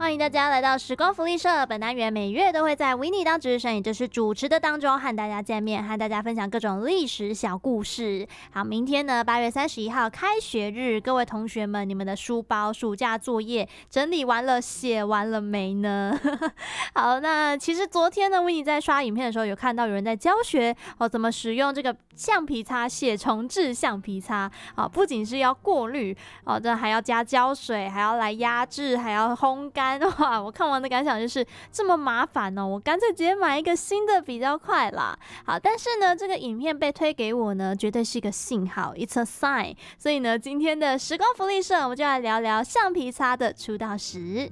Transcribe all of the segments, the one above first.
欢迎大家来到时光福利社。本单元每月都会在维尼当值日生，也就是主持的当中和大家见面，和大家分享各种历史小故事。好，明天呢8月31号开学日，各位同学们，你们的书包、暑假作业整理完了、写完了没呢？好，那其实昨天呢，维尼在刷影片的时候，有看到有人在教学怎么使用这个橡皮擦写重制橡皮擦。不仅是要过滤这还要加胶水，还要来压制，还要烘干。哇，我看完的感想就是这么麻烦我干脆直接买一个新的比较快啦。好，但是呢，这个影片被推给我呢，绝对是一个信号 ，It's a sign。所以呢，今天的时光福利社，我们就来聊聊橡皮擦的出道史。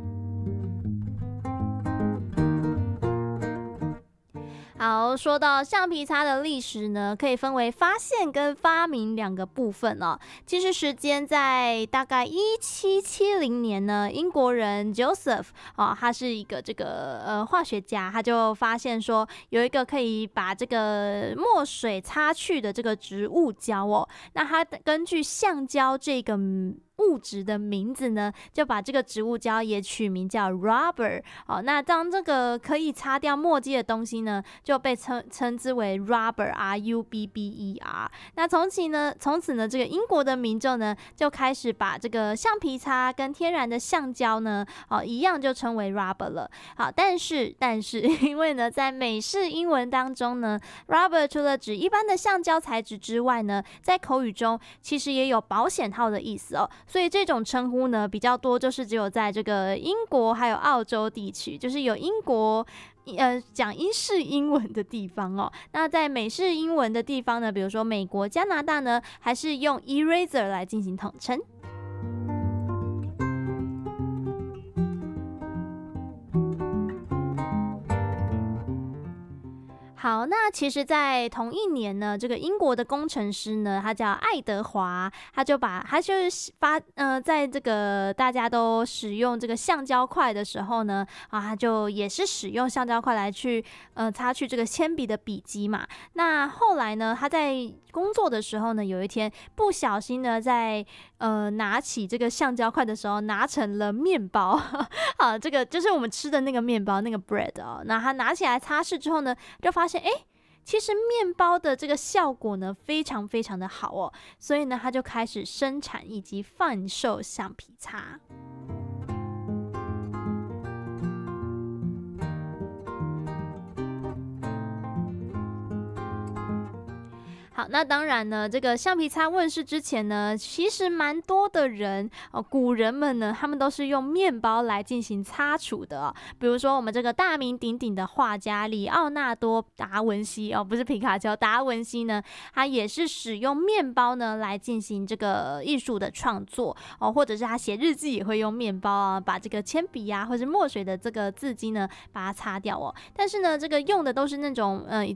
好，说到橡皮擦的历史呢，可以分为发现跟发明两个部分哦。其实时间在大概1770年呢，英国人 Joseph 他是一个这个化学家，他就发现说有一个可以把这个墨水擦去的这个植物胶哦。那他根据橡胶这个物质的名字呢，就把这个植物胶也取名叫 rubber。那当这个可以擦掉墨迹的东西呢，就被称之为 rubber R-U-B-B-E-R。那从此呢，这个英国的民众呢，就开始把这个橡皮擦跟天然的橡胶呢，一样就称为 rubber 了。好，但是因为呢，在美式英文当中呢 ，rubber 除了指一般的橡胶材质之外呢，在口语中其实也有保险套的意思哦。所以这种称呼呢，比较多就是只有在这个英国还有澳洲地区，就是有英国讲英式英文的地方哦。那在美式英文的地方呢，比如说美国、加拿大呢，还是用 eraser 来进行统称。好，那其实在同一年呢，这个英国的工程师呢，他叫爱德华，他就是在这个大家都使用这个橡胶块的时候呢，他就也是使用橡胶块来去擦去这个铅笔的笔迹嘛。那后来呢，他在工作的时候呢，有一天不小心呢，在拿起这个橡胶块的时候，拿成了面包。好，这个就是我们吃的那个面包，那个 bread 哦。那他拿起来擦拭之后呢，就发现其实面包的这个效果呢，非常非常的好哦。所以呢，他就开始生产以及贩售橡皮擦。好，那当然呢，这个橡皮擦问世之前呢，其实蛮多的人古人们呢，他们都是用面包来进行擦除的比如说我们这个大名鼎鼎的画家里奥纳多·达文西不是皮卡丘，达文西呢，他也是使用面包呢来进行这个艺术的创作或者是他写日记也会用面包把这个铅笔或者墨水的这个字迹呢，把它擦掉但是呢，这个用的都是那种